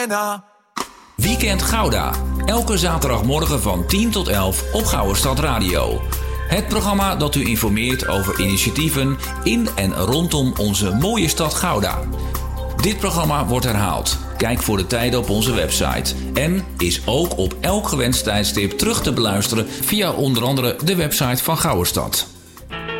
Weekend Gouda. Elke zaterdagmorgen van 10 tot 11 op Gouwerstad Radio. Het programma dat u informeert over initiatieven in en rondom onze mooie stad Gouda. Dit programma wordt herhaald. Kijk voor de tijden op onze website. En is ook op elk gewenst tijdstip terug te beluisteren via onder andere de website van Gouwerstad.